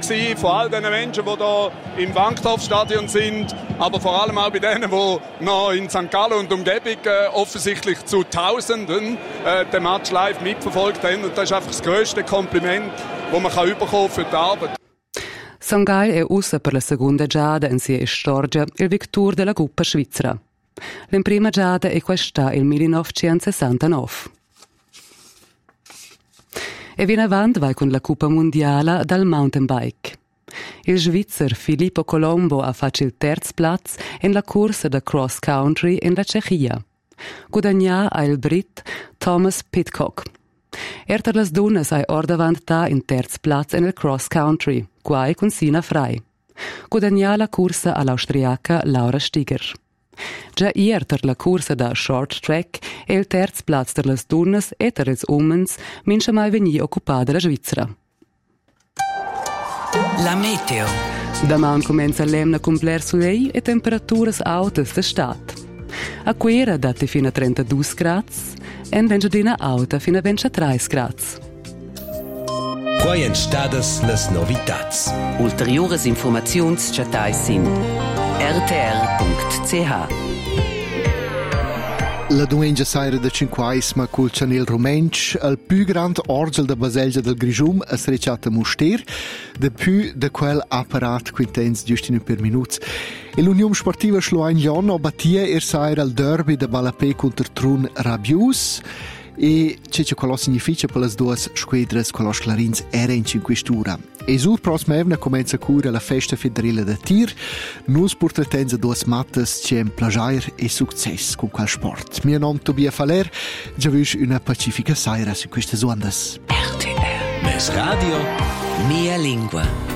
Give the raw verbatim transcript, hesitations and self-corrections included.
sein von all den Menschen, die hier im Wankdorfstadion sind, aber vor allem auch bei denen, die noch in Sankt Gallen und Umgebung äh, offensichtlich zu Tausenden äh, den Match live mitverfolgt haben. Und das ist einfach das grösste Kompliment, das man kann bekommen für die Arbeit. Sangai è usa per la seconda giada in sia storia il victor della Coppa Svizzera. La prima giada è questa il millenovecentosessantanove. E viene avanti vai con la Coppa Mondiale dal mountain bike. Il Svizzer Filippo Colombo ha fatto il terzo platz in la corsa da cross country in la Cechia. Guadagna ha il Brit Thomas Pidcock. Erter las donnas hai or davant ta in terz platz in il cross country, guai con Sina Frei. Guadagna la corsa all'austriaca Laura Stiger. Già erter la corsa da short track e il terz platz der las donnas e der els omens mincha mai veni occupata la Svizzera. La meteo. Daman comenza l'emna compler soleil e temperaturas altas da stat. A quera date fino a trentadue gradi e in Vengiadina alta fino a ventitré gradi. Quai en stadas las novitats. Ulteriores informazions chatais sin r t r punct c h. La domenica sera da cinquaisma col Cianel Romensch, il più grande orgel da Baselgia del Grigium, è strecciato a Moster, de più da quel apparat quintens giustino per minuti. E l'Unione Sportiva Schloin Lion battia er sera al derby da Balapé contro Trun Rabius. E c'è che quello significa per le due squadre con los clarins era in cinquestura. E sul prossimo evne comincia a cura la festa federale da tir. Nus portatenza due mattes c'è un plagiair e successo con quel sport. Mio nome è Tobia Faller, già visto una pacifica sera su queste ondas. R T R. Mes radio. Mia lingua.